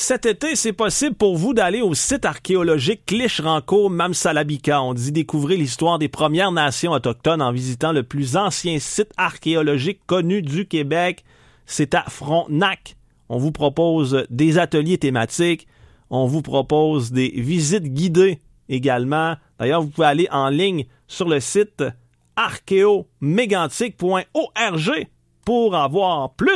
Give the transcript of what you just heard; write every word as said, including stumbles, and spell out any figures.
Cet été, c'est possible pour vous d'aller au site archéologique Clich-Rancourt-Mamsalabika. On dit découvrir l'histoire des Premières Nations autochtones en visitant le plus ancien site archéologique connu du Québec. C'est à Frontenac. On vous propose des ateliers thématiques. On vous propose des visites guidées également. D'ailleurs, vous pouvez aller en ligne sur le site archéomégantic point org pour avoir plus